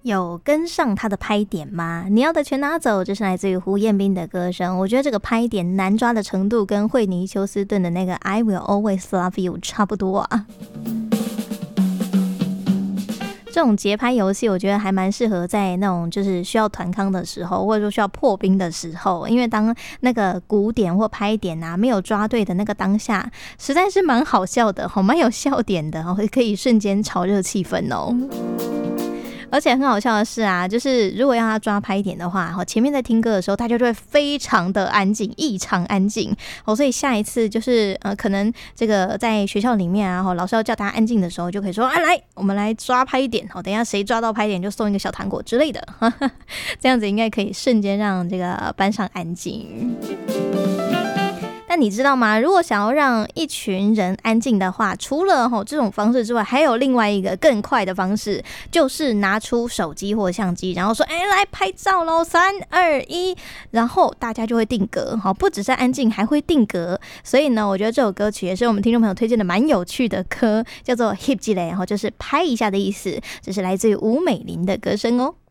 有跟上他的拍点吗？你要的全拿走，这是来自于胡彦斌的歌声。我觉得这个拍点难抓的程度跟惠妮休斯顿的那个 I Will Always Love You 差不多啊。这种节拍游戏我觉得还蛮适合在那种就是需要团康的时候，或者说需要破冰的时候，因为当那个鼓点或拍点啊没有抓对的那个当下，实在是蛮好笑的，蛮有笑点的，可以瞬间炒热气氛哦。而且很好笑的是啊，就是如果要他抓拍点的话，前面在听歌的时候，大家就会非常的安静，异常安静哦。所以下一次就是可能这个在学校里面啊，老师要叫大家安静的时候，就可以说来，我们来抓拍点哦。等一下谁抓到拍点就送一个小糖果之类的，这样子应该可以瞬间让这个班上安静。但你知道吗？如果想要让一群人安静的话，除了这种方式之外，还有另外一个更快的方式，就是拿出手机或相机，然后说来拍照咯，3、2、1，然后大家就会定格，不只是安静，还会定格。所以呢，我觉得这首歌曲也是我们听众朋友推荐的蛮有趣的歌，叫做 Hip 之类，就是拍一下的意思。这是来自于吴美玲的歌声哦。